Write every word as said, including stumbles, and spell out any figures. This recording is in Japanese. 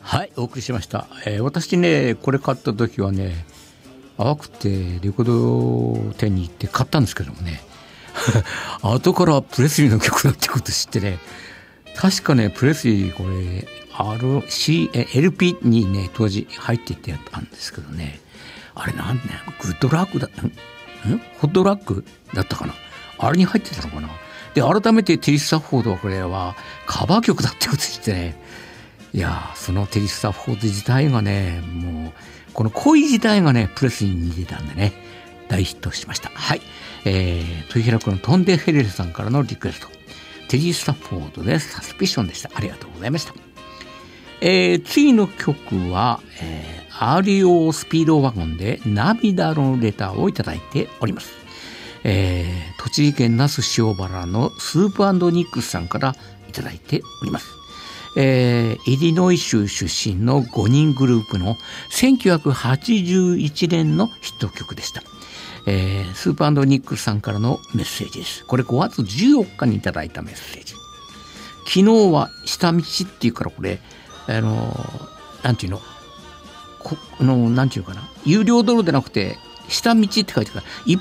はい、お送りしました。えー、私ねこれ買った時はね淡くてレコード店に行って買ったんですけどもね後からプレスリーの曲だってこと知ってね、確かねプレスリーこれ アールシー エルピー にね当時入っていってやったんですけどね、あれなんねグッドラックだんホットラックだったかな、あれに入ってたのかな。で改めてテリー・スタッフォードはこれはカバー曲だってこと知ってね、いやそのテリー・スタッフォード自体がねもうこの恋自体がねプレスリーに似てたんでね大ヒットしました。はい、えー、豊平区のトンデ・フェレルさんからのリクエスト、テリー・スタッフォードでサスピションでした。ありがとうございました。えー、次の曲は、えー、アーリオスピードワゴンで涙のレターをいただいております。えー、栃木県那須塩原のスープ&ニックスさんからいただいております。えー、イリノイ州出身のごにんグループのせんきゅうひゃくはちじゅういちねんのヒット曲でした。えー、スープ&ニックスさんからのメッセージです。これごがつじゅうよっかにいただいたメッセージ。昨日は下道っていうからこれあのなんていうのこのなんていうかな有料道路でなくて下道って書いてあるから一